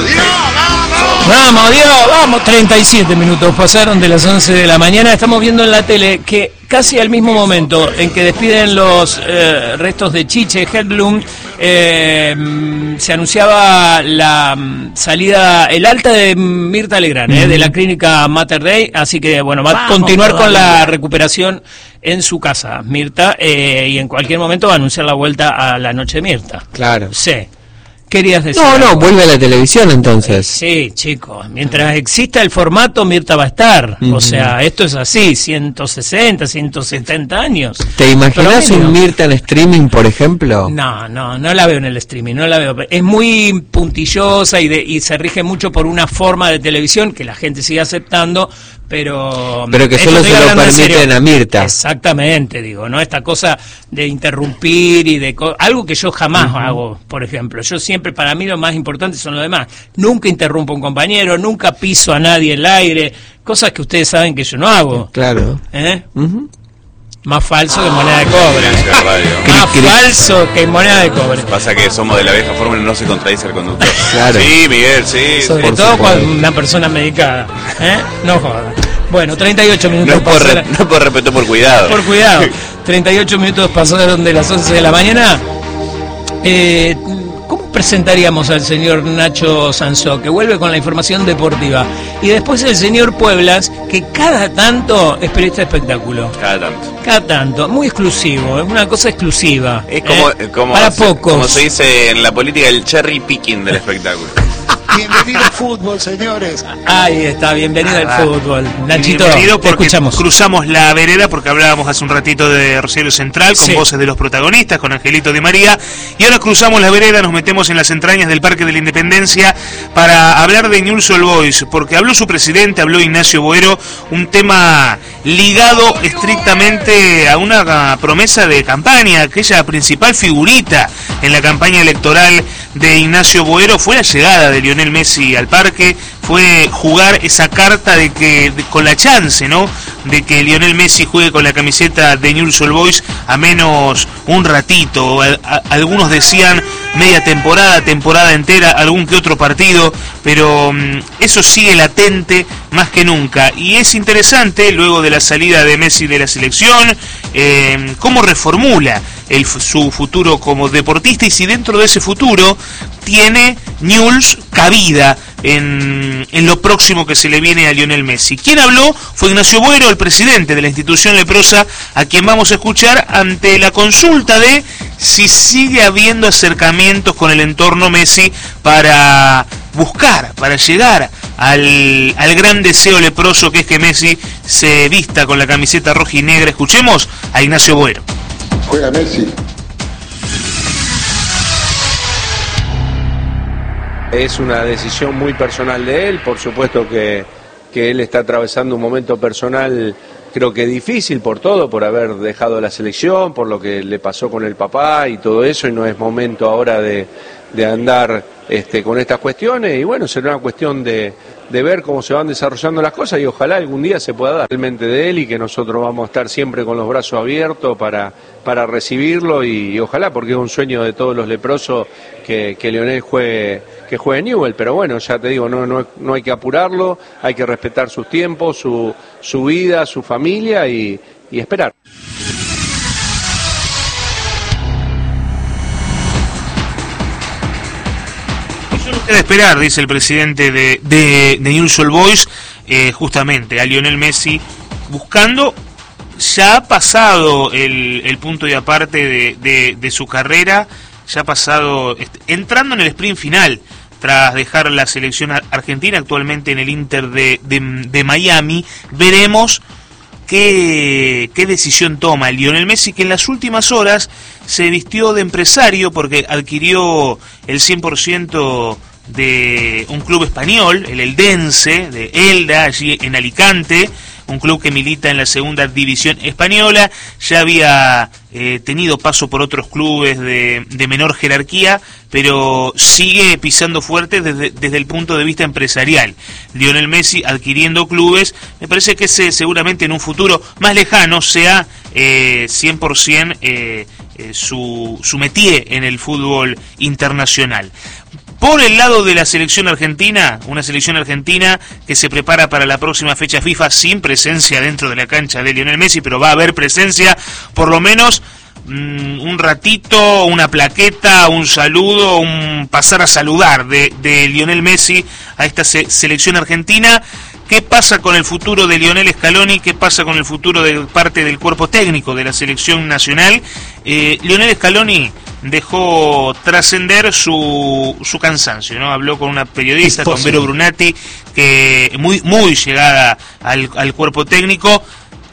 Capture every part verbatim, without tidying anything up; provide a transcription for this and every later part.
Dios! ¡Vamos! ¡Vamos, Dios! ¡Vamos! treinta y siete minutos pasaron de las once de la mañana. Estamos viendo en la tele que casi al mismo momento en que despiden los eh, restos de Chiche Hedlund, eh, se anunciaba la salida, el alta de Mirta Legrand, eh, de la clínica Mater Dei. Así que, bueno, va a Vamos, continuar con todavía. la recuperación en su casa, Mirta, eh, y en cualquier momento va a anunciar la vuelta a la noche de Mirta. Claro. Sí. ¿Querías decir? No, no, algo? vuelve a la televisión entonces. Sí, chicos, mientras exista el formato, Mirta va a estar. Uh-huh. O sea, esto es así, ciento sesenta, ciento setenta años. ¿Te imaginas Promedio. un Mirta en streaming, por ejemplo? No, no, no la veo en el streaming, no la veo. Es muy puntillosa y, de, y se rige mucho por una forma de televisión que la gente sigue aceptando, pero... Pero que esto solo estoy se lo hablando en permiten serio. a Mirta. Exactamente, digo, ¿no? Esta cosa de interrumpir y de... co- algo que yo jamás uh-huh. hago, por ejemplo. Yo siempre, para mí lo más importante son los demás. Nunca interrumpo a un compañero, nunca piso a nadie en el aire, cosas que ustedes saben que yo no hago. Claro. ¿Eh? Uh-huh. Más falso que moneda de cobre. Radio. Más falso que moneda de cobre. Pasa que somos de la vieja fórmula, no se contradice el conductor. Claro. Sí, Miguel, sí. Sobre por todo supuesto. cuando una persona medicada. ¿Eh? No joda. Bueno, treinta y ocho minutos No por, pasaron- re- no por respeto, por cuidado. por cuidado. treinta y ocho minutos pasaron de las once de la mañana. Eh, ¿Cómo presentaríamos al señor Nacho Sansó, que vuelve con la información deportiva? Y después el señor Pueblas, que cada tanto es periodista de espectáculo. Cada tanto. Cada tanto, muy exclusivo, es una cosa exclusiva. Es como, ¿eh? como, Para se, pocos. como se dice en la política, el cherry picking del espectáculo. Bienvenido al fútbol, señores. Ahí está, bienvenido Ah, al fútbol. Nachito, Bienvenido te porque escuchamos. cruzamos la vereda porque hablábamos hace un ratito de Rosario Central con Sí. voces de los protagonistas, con Angelito Di María, y ahora cruzamos la vereda, nos metemos en las entrañas del Parque de la Independencia para hablar de Newell's Old Boys, porque habló su presidente, habló Ignacio Boero, un tema ligado estrictamente a una promesa de campaña, aquella principal figurita en la campaña electoral de Ignacio Boero fue la llegada de Lionel Messi al parque, fue jugar esa carta de que de, con la chance, ¿no?, de que Lionel Messi juegue con la camiseta de Newell's Old Boys a menos un ratito. A, a, algunos decían media temporada, temporada entera, algún que otro partido, pero um, eso sigue latente más que nunca. Y es interesante, luego de la salida de Messi de la selección, eh, cómo reformula el, su futuro como deportista y si dentro de ese futuro tiene Newell's cabida en, en lo próximo que se le viene a Lionel Messi. Quien habló fue Ignacio Boero, el presidente de la institución leprosa, a quien vamos a escuchar ante la consulta de si sigue habiendo acercamientos con el entorno Messi para buscar, para llegar al, al gran deseo leproso que es que Messi se vista con la camiseta roja y negra. Escuchemos a Ignacio Boero. Juega Messi. Es una decisión muy personal de él, por supuesto que, que él está atravesando un momento personal, creo que difícil por todo, por haber dejado la selección, por lo que le pasó con el papá y todo eso, y no es momento ahora de, de andar este, con estas cuestiones, y bueno, será una cuestión de, de ver cómo se van desarrollando las cosas y ojalá algún día se pueda dar realmente de él y que nosotros vamos a estar siempre con los brazos abiertos para, para recibirlo y, y ojalá, porque es un sueño de todos los leprosos que, que Lionel juegue, que juegue Newell, pero bueno, ya te digo, no, no, no hay que apurarlo, hay que respetar sus tiempos, su, su vida, su familia y, y esperar. Queda esperar, dice el presidente de, de, de Newell's Old Boys, eh, justamente a Lionel Messi, buscando, ya ha pasado el, el punto y aparte de, de, de su carrera, ya ha pasado, entrando en el sprint final, tras dejar la selección argentina, actualmente en el Inter de, de, de Miami. Veremos qué, qué decisión toma Lionel Messi, que en las últimas horas se vistió de empresario porque adquirió el cien por ciento de un club español, el Eldense, de Elda, allí en Alicante, un club que milita en la segunda división española. Ya había eh, tenido paso por otros clubes de, de menor jerarquía, pero sigue pisando fuerte desde, desde el punto de vista empresarial. Lionel Messi adquiriendo clubes, me parece que ese, seguramente en un futuro más lejano sea eh, cien por ciento eh, eh, su, su métier en el fútbol internacional. Por el lado de la selección argentina, una selección argentina que se prepara para la próxima fecha FIFA sin presencia dentro de la cancha de Lionel Messi, pero va a haber presencia, por lo menos mmm, un ratito, una plaqueta, un saludo, un pasar a saludar de, de Lionel Messi a esta se- selección argentina. ¿Qué pasa con el futuro de Lionel Scaloni? ¿Qué pasa con el futuro de parte del cuerpo técnico de la selección nacional? Eh, Lionel Scaloni dejó trascender su, su cansancio, ¿no? Habló con una periodista, con Vero Brunati, que muy muy llegada al, al cuerpo técnico.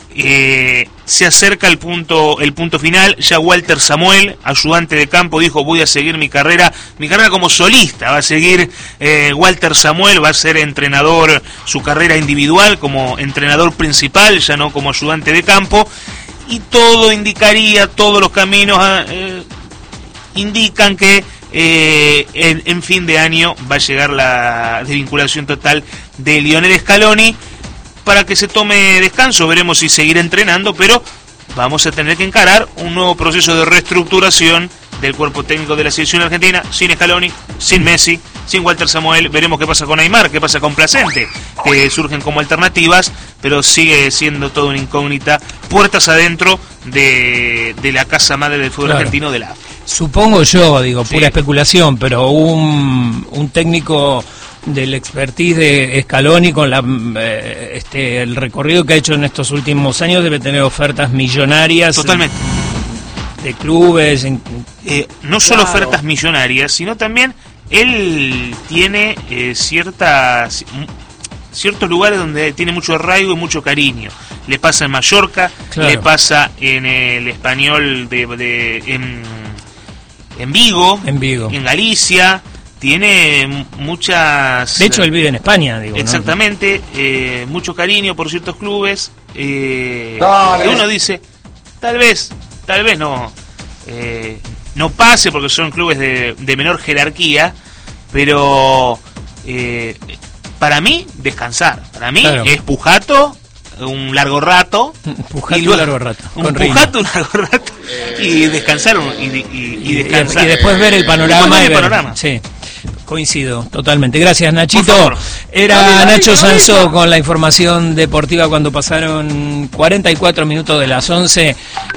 Eh, se acerca el punto el punto final. Ya Walter Samuel, ayudante de campo, dijo: voy a seguir mi carrera mi carrera como solista, va a seguir eh, Walter Samuel, va a ser entrenador, su carrera individual como entrenador principal, ya no como ayudante de campo, y todo indicaría, todos los caminos eh, indican que eh, en, en fin de año va a llegar la desvinculación total de Lionel Scaloni, para que se tome descanso. Veremos si seguirá entrenando, pero vamos a tener que encarar un nuevo proceso de reestructuración del cuerpo técnico de la selección argentina, sin Scaloni, sin Messi, sin Walter Samuel. Veremos qué pasa con Aimar, qué pasa con Placente, que surgen como alternativas, pero sigue siendo toda una incógnita, puertas adentro de, de la casa madre del fútbol Claro. argentino, de la Supongo yo, digo, Sí. pura especulación, pero un, un técnico del expertise de Scaloni con la, eh, este, el recorrido que ha hecho en estos últimos años debe tener ofertas millonarias. Totalmente. De clubes. En, Eh, no solo Claro. ofertas millonarias, sino también él tiene eh, ciertas ciertos lugares donde tiene mucho arraigo y mucho cariño. Le pasa en Mallorca, Claro. le pasa en el Español de, de en, en Vigo, en Vigo. en Galicia. Tiene m- muchas... De hecho, él vive en España, digo. ¿no? Exactamente, eh, mucho cariño por ciertos clubes, eh, Dale. y uno dice, tal vez, tal vez no, eh, no pase porque son clubes de, de menor jerarquía, pero eh, para mí, descansar, para mí Claro. es Pujato un largo rato, Pujato y luego- un largo rato, un con Rino. Pujato un largo rato, y descansar, un- y, y, y Y, descansar. y después ver el panorama. Después ver y el ver- panorama. Sí, coincido totalmente. Gracias, Nachito. Por favor. Era Dale, Nacho David, Sanso David. con la información deportiva cuando pasaron cuarenta y cuatro minutos de las once.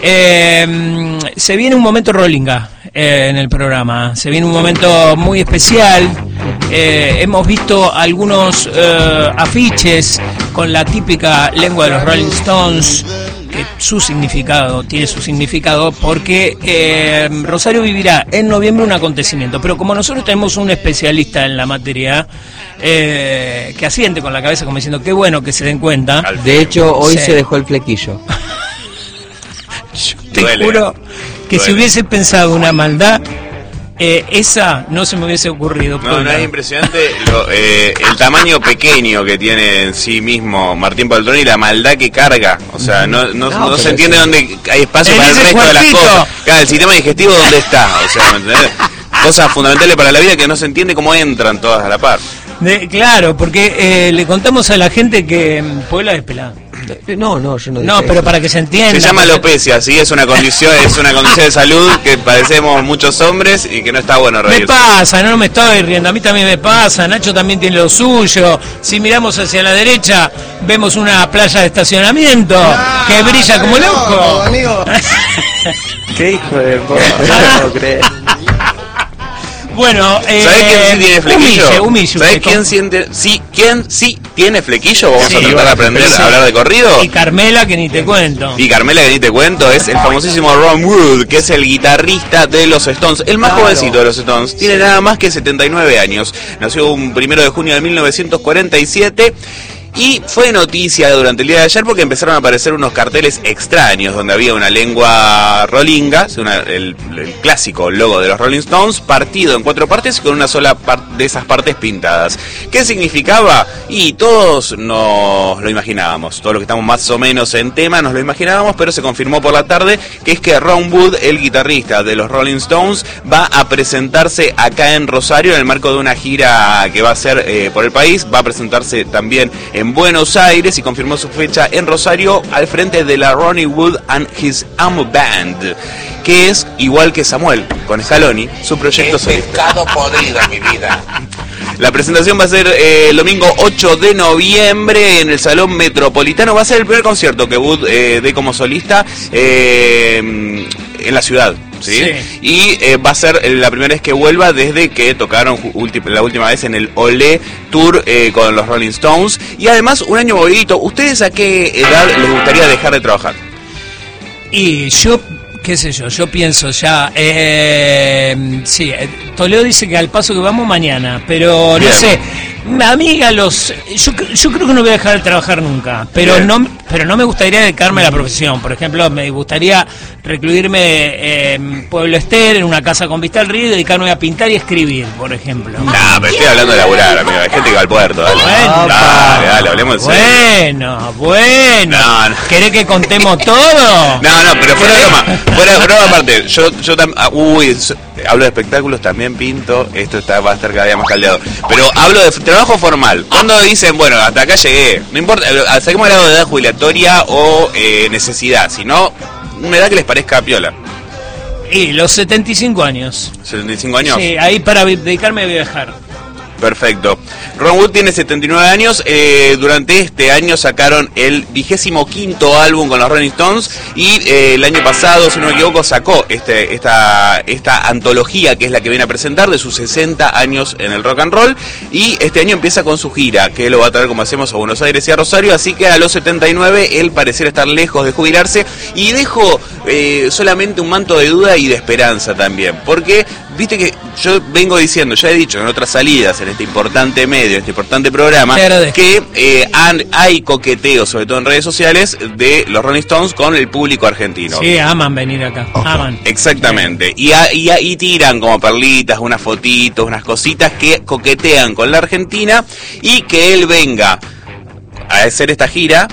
Eh, se viene un momento Rollinga eh, en el programa. Se viene un momento muy especial. Eh, hemos visto algunos eh, afiches con la típica lengua de los Rolling Stones, que su significado, tiene su significado, porque eh, Rosario vivirá en noviembre un acontecimiento, pero como nosotros tenemos un especialista en la materia, eh, que asiente con la cabeza como diciendo, qué bueno que se den cuenta, De hecho, hoy Sí. se dejó el flequillo. te Duele. juro que Duele. si hubiese pensado una maldad, eh, esa no se me hubiese ocurrido. No, Porque- no es impresionante lo, eh, el tamaño pequeño que tiene en sí mismo Martín Paltroni y la maldad que carga. O sea, no, no, No, no pero se entiende sí. dónde hay espacio En para el ese resto de las cuartito. cosas. Claro, el sistema digestivo dónde está. O sea, ¿me entendés? Cosas fundamentales para la vida que no se entiende cómo entran todas a la par. De- claro, porque eh, le contamos a la gente que mm, Puebla es pelada. No, no, yo no dije No, pero eso. para que se entienda. Se llama porque- alopecia, sí, es una condición, es una condición de salud que padecemos muchos hombres y que no está bueno Me reírse. pasa, no me estoy riendo, a mí también me pasa, Nacho también tiene lo suyo. Si miramos hacia la derecha, vemos una playa de estacionamiento que brilla como loco. amigo. ¿Qué hijo de puta? No puedo creer. Bueno, eh, ¿Sabés quién sí tiene flequillo? humille, humille ¿Sabés usted, quién, con- siente, sí, quién sí tiene flequillo? Vamos Sí, a tratar bueno, de aprender pero sí. a hablar de corrido. Y Carmela, que ni te cuento. Y Carmela, que ni te cuento, es el famosísimo Ron Wood, que es el guitarrista de los Stones, el más Claro. jovencito de los Stones. Tiene nada más que setenta y nueve años. Nació un primero de junio de mil novecientos cuarenta y siete. Y fue noticia durante el día de ayer porque empezaron a aparecer unos carteles extraños donde había una lengua rolinga, una- el, el clásico logo de los Rolling Stones, partido en cuatro partes con una sola par- de esas partes pintadas. ¿Qué significaba? Y todos nos lo imaginábamos, todos los que estamos más o menos en tema nos lo imaginábamos, pero se confirmó por la tarde que es que Ron Wood, el guitarrista de los Rolling Stones, va a presentarse acá en Rosario en el marco de una gira que va a hacer eh, por el país, va a presentarse también en en Buenos Aires y confirmó su fecha en Rosario al frente de la Ronnie Wood and His Amo Band, que es, igual que Samuel, con Scaloni, su proyecto solista. Pescado podrido, mi vida. La presentación va a ser eh, el domingo ocho de noviembre en el Salón Metropolitano. Va a ser el primer concierto que Wood eh, dé como solista eh, en la ciudad. ¿Sí? Sí. Y eh, va a ser la primera vez que vuelva desde que tocaron ulti- la última vez en el Olé Tour eh, con los Rolling Stones. Y además un año movidito. ¿Ustedes a qué edad les gustaría dejar de trabajar? Y yo, qué sé yo, yo pienso ya, eh, sí, eh, Toledo dice que al paso que vamos mañana, pero Bien. no sé, a mí a los, yo, yo creo que no voy a dejar de trabajar nunca, pero Bien. no, pero no me gustaría dedicarme a la profesión. Por ejemplo, me gustaría recluirme en Pueblo Ester, en una casa con vista al río, y dedicarme a pintar y escribir, por ejemplo. No, pero estoy hablando de laburar, amigo. Hay gente que va al puerto, dale. Bueno. dale, dale, hablemos en serio. Bueno, bueno. No, no. ¿Querés que contemos todo? No, no, pero fuera de broma, fuera de broma aparte, yo, yo también, uy, so- hablo de espectáculos, también pinto, esto está, va a estar cada día más caldeado, pero hablo de f- trabajo formal, cuando dicen, bueno, hasta acá llegué, no importa, eh, saquemos el lado de edad jubilatoria o eh, necesidad, sino una edad que les parezca piola, Y los setenta y cinco años. setenta y cinco años. Sí, ahí para vi- dedicarme a viajar. Perfecto. Ron Wood tiene setenta y nueve años. Eh, durante este año sacaron el vigésimo quinto álbum con los Rolling Stones. Y eh, el año pasado, si no me equivoco, sacó este, esta, esta antología que es la que viene a presentar de sus sesenta años en el rock and roll. Y este año empieza con su gira, que lo va a traer, como hacemos, a Buenos Aires y a Rosario. Así que a los setenta y nueve él pareciera estar lejos de jubilarse. Y dejo eh, solamente un manto de duda y de esperanza también. Porque viste que yo vengo diciendo, ya he dicho en otras salidas, en este importante medio, este importante programa, Te agradezco. que eh, han- hay coqueteo, sobre todo en redes sociales, de los Rolling Stones con el público argentino. Sí, aman venir acá. Aman. Exactamente. Y, a- y, a- y tiran como perlitas, unas fotitos, unas cositas que coquetean con la Argentina, y que él venga a hacer esta gira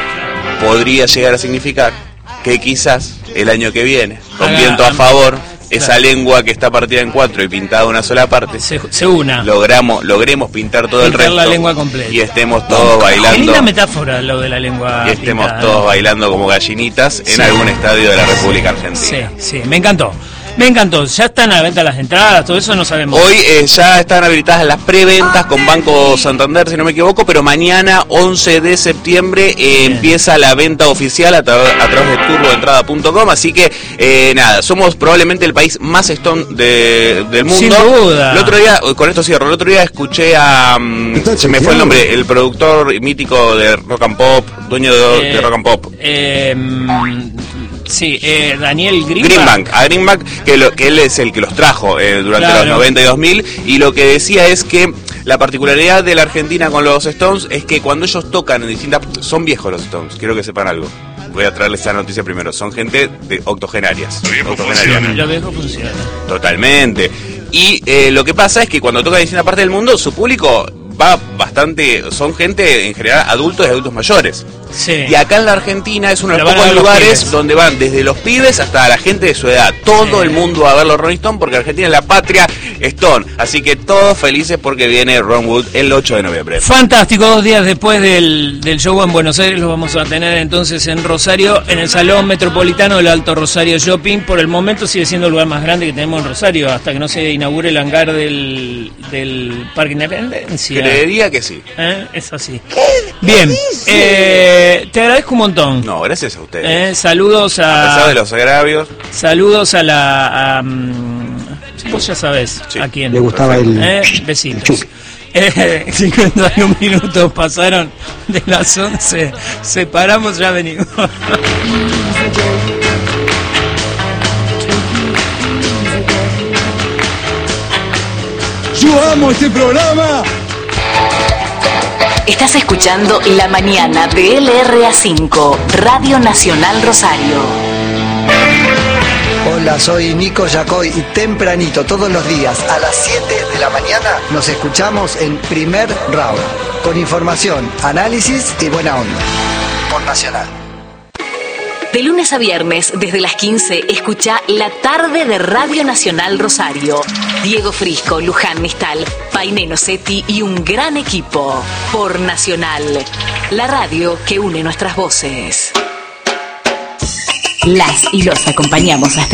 podría llegar a significar que quizás el año que viene, con Haga- viento a favor, esa claro. lengua que está partida en cuatro y pintada una sola parte, Se, se una. logramos, logremos pintar todo Pintar el resto la lengua completa. y estemos todos Qué bailando linda metáfora lo de la lengua y estemos pintada, todos ¿no? bailando como gallinitas en Sí. algún estadio de la República Argentina. Sí, sí, me encantó. Me encantó. Ya están a la venta las entradas, todo eso no sabemos. Hoy eh, ya están habilitadas las preventas con Banco Santander, si no me equivoco, pero mañana, once de septiembre, eh, empieza la venta oficial a, tra- a través de turboentrada punto com, así que, eh, nada, somos probablemente el país más stone de- del mundo. Sin duda. El otro día, con esto cierro, el otro día escuché a, mm, se me fue el nombre, el productor mítico de Rock and Pop, dueño de, Eh, de Rock and Pop. eh, mm, sí, eh, Daniel Greenbank. Greenbank, a Greenbank, que, lo, que él es el que los trajo eh, durante Claro. los noventa y dos mil, y lo que decía es que la particularidad de la Argentina con los Stones es que cuando ellos tocan en distintas... Son viejos los Stones, quiero que sepan algo. Voy a traerles esa noticia primero. Son gente de octogenarias. octogenarias. Lo viejo funciona. Totalmente. Y eh, lo que pasa es que cuando tocan en distintas partes del mundo, su público va bastante... Son gente, en general, adultos y adultos mayores. Sí. Y acá en la Argentina es uno de Pero los van a pocos ver los lugares pibes. donde van desde los pibes hasta la gente de su edad. Todo Sí. el mundo va a ver los Rolling Stones porque Argentina es la patria Stone. Así que todos felices porque viene Ron Wood el ocho de noviembre. Fantástico, dos días después del, del show en Buenos Aires lo vamos a tener entonces en Rosario, en el Salón Metropolitano del Alto Rosario Shopping. Por el momento sigue siendo el lugar más grande que tenemos en Rosario, hasta que no se inaugure el hangar del, del Parque Independencia. Creería que sí. ¿Eh? Es así. Bien, eh, te agradezco un montón. No, gracias a ustedes. Eh, saludos A pesar a de los agravios. saludos a la a, mm, vos ya sabés Sí. a quién Le gustaba el... eh, besitos. Eh, cincuenta y un minutos pasaron de las once. Separamos, ya venimos. Yo amo este programa. Estás escuchando La Mañana de L R A cinco, Radio Nacional Rosario. Hola, soy Nico Yacoy y tempranito todos los días a las siete de la mañana nos escuchamos en Primer Round, con información, análisis y buena onda. Por Nacional. De lunes a viernes, desde las quince, escucha La Tarde de Radio Nacional Rosario. Diego Frisco, Luján Mistal, Painé Nocetti y un gran equipo. Por Nacional, la radio que une nuestras voces. Las y los acompañamos hasta